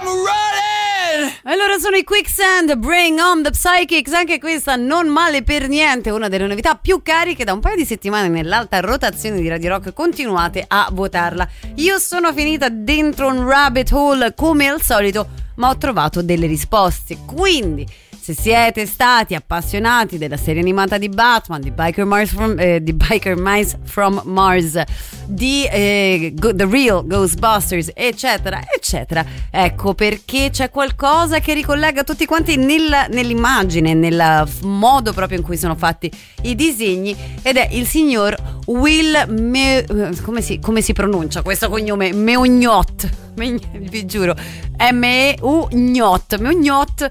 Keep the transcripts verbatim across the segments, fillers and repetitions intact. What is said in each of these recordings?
Allora sono i Quicksand, Bring on the Psychics. Anche questa non male per niente, una delle novità più cariche da un paio di settimane nell'alta rotazione di Radio Rock. Continuate a votarla. Io sono finita dentro un rabbit hole come al solito, ma ho trovato delle risposte. Quindi se siete stati appassionati della serie animata di Batman, di Biker Mice from, eh, di Biker Mice from Mars, di eh, Go- The Real Ghostbusters, eccetera, eccetera, ecco perché c'è qualcosa che ricollega tutti quanti nel, nell'immagine, nel modo proprio in cui sono fatti i disegni, ed è il signor Will Me- come, si, come si pronuncia questo cognome? Meugnot, vi giuro, M-E-U-Gnot, Meugnot.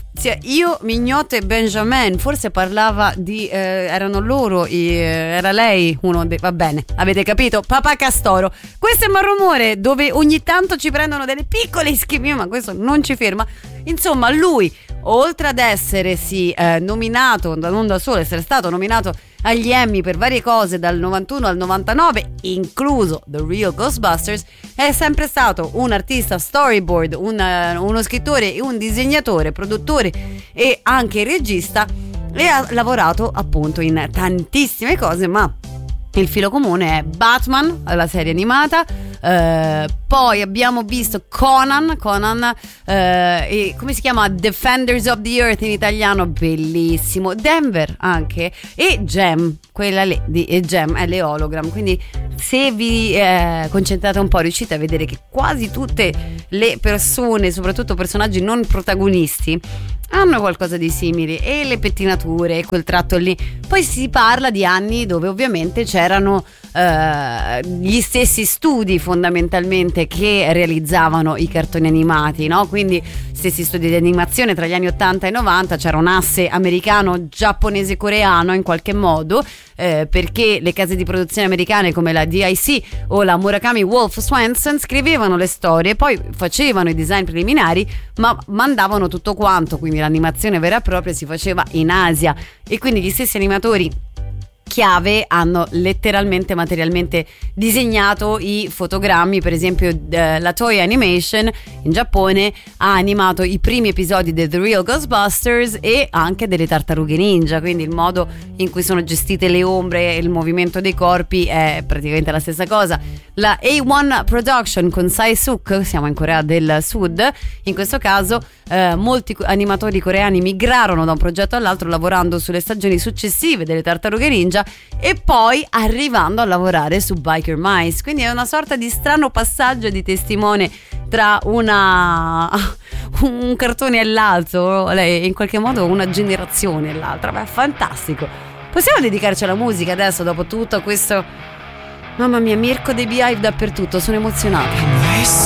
Io, Mignot e Benjamin, forse parlava di eh, erano loro i, eh, era lei uno dei, va bene, avete capito, Papà Castoro. Questo è Malrumore, dove ogni tanto ci prendono delle piccole ischemie, ma questo non ci ferma. Insomma, lui, oltre ad essere sì, eh, nominato, non da solo, essere stato nominato agli Emmy per varie cose dal novantuno al novantanove, incluso The Real Ghostbusters, è sempre stato un artista storyboard, un, uh, uno scrittore e un disegnatore, produttore e anche regista, e ha lavorato appunto in tantissime cose, ma il filo comune è Batman, la serie animata. Uh, poi abbiamo visto Conan Conan uh, e come si chiama? Defenders of the Earth in italiano, bellissimo. Denver anche, e Gem, quella lì di e Gem è le hologram, quindi se vi eh, concentrate un po' riuscite a vedere che quasi tutte le persone, soprattutto personaggi non protagonisti, hanno qualcosa di simile, e le pettinature e quel tratto lì. Poi si parla di anni dove ovviamente c'erano eh, gli stessi studi fondamentalmente che realizzavano i cartoni animati, no? Quindi stessi studi di animazione tra gli anni ottanta e novanta, c'era un asse americano, giapponese, coreano in qualche modo, eh, perché le case di produzione americane come la D I C o la Murakami Wolf Swenson scrivevano le storie, poi facevano i design preliminari, ma mandavano tutto quanto, quindi l'animazione vera e propria si faceva in Asia, e quindi gli stessi animatori chiave hanno letteralmente materialmente disegnato i fotogrammi. Per esempio eh, la Toei Animation in Giappone ha animato i primi episodi di The Real Ghostbusters e anche delle Tartarughe Ninja, quindi il modo in cui sono gestite le ombre e il movimento dei corpi è praticamente la stessa cosa. La A uno Production con Sae-suk, siamo in Corea del Sud, in questo caso eh, molti animatori coreani migrarono da un progetto all'altro lavorando sulle stagioni successive delle Tartarughe Ninja e poi arrivando a lavorare su Biker Mice, quindi è una sorta di strano passaggio di testimone tra una un cartone e l'altro, in qualche modo una generazione e l'altra. Beh, fantastico. Possiamo dedicarci alla musica adesso dopo tutto questo? Mamma mia, Mirko dei Beehive dappertutto, sono emozionata.